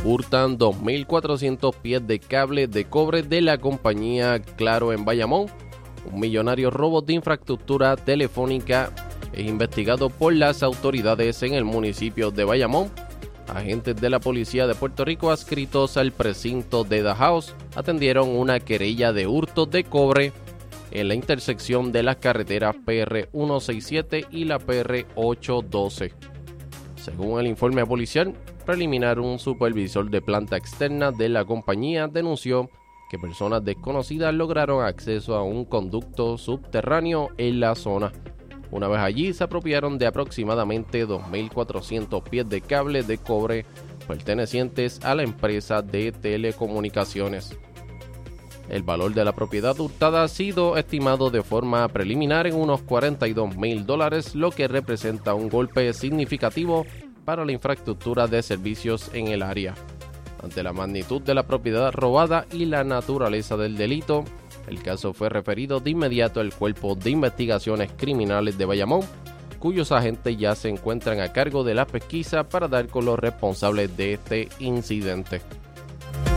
hurtan 2.400 pies de cable de cobre de la compañía Claro en Bayamón. Un millonario robo de infraestructura telefónica es investigado por las autoridades en el municipio de Bayamón. Agentes de la Policía de Puerto Rico adscritos al precinto de The House atendieron una querella de hurto de cobre en la intersección de las carreteras PR 167 y la PR 812. Según el informe policial preliminar, un supervisor de planta externa de la compañía denunció que personas desconocidas lograron acceso a un conducto subterráneo en la zona. Una vez allí, se apropiaron de aproximadamente 2.400 pies de cable de cobre pertenecientes a la empresa de telecomunicaciones. El valor de la propiedad hurtada ha sido estimado de forma preliminar en unos $42,000, lo que representa un golpe significativo para la infraestructura de servicios en el área. Ante la magnitud de la propiedad robada y la naturaleza del delito, el caso fue referido de inmediato al Cuerpo de Investigaciones Criminales de Bayamón, cuyos agentes ya se encuentran a cargo de la pesquisa para dar con los responsables de este incidente.